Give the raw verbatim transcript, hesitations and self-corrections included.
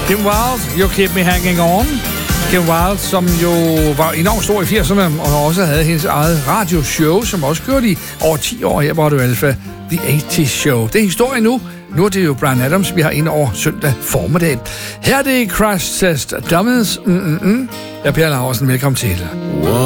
Kim Wilde, You Keep Me Hanging On. Kim Wilde, som jo var enormt stor i firserne, og også havde hendes eget radioshow, som også kørte i over ti år her på Radio Alpha, The eighties Show. Det er historie nu. Nu er det jo Bryan Adams, vi har ind over søndag formiddag. Her er det Crash Test Dummies. Mm-mm-mm. Jeg er Per Laursen. Velkommen til.